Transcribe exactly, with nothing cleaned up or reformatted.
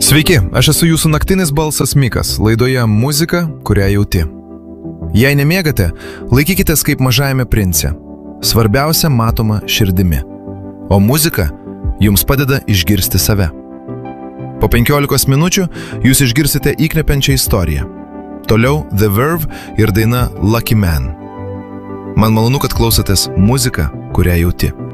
Sveiki, aš esu jūsų naktinis balsas Mikas, laidoje Muzika, kurią jauti. Jei nemiegate, laikykitės kaip Mažajame prince. Svarbiausia matoma širdimi. O muzika jums padeda išgirsti save. Po penkiolikos minučių jūs išgirsite įkvepiančią istoriją. Toliau The Verve ir daina Lucky Man. Man malonu, kad klausotės Muzika, kurią jauti.